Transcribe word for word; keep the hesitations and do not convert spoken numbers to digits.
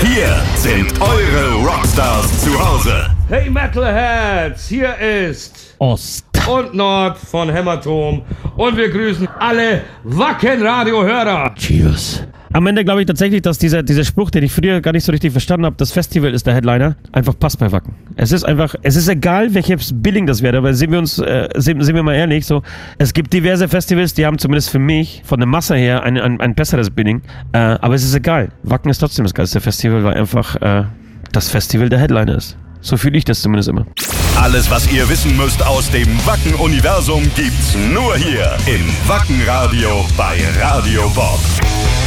Hier sind eure Rockstars zu Hause. Hey Metalheads, hier ist Ost und Nord von Hämatom und wir grüßen alle Wacken-Radio-Hörer. Cheers. Am Ende glaube ich tatsächlich, dass dieser, dieser Spruch, den ich früher gar nicht so richtig verstanden habe, das Festival ist der Headliner, einfach passt bei Wacken. Es ist einfach, es ist egal, welches Billing das wird, aber sehen wir uns, äh, sehen, sehen wir mal ehrlich, so, es gibt diverse Festivals, die haben zumindest für mich von der Masse her ein, ein, ein besseres Billing, äh, aber es ist egal. Wacken ist trotzdem das geilste Festival, weil einfach äh, das Festival der Headliner ist. So fühle ich das zumindest immer. Alles, was ihr wissen müsst aus dem Wacken-Universum, gibt's nur hier im Wacken-Radio bei Radio Bob.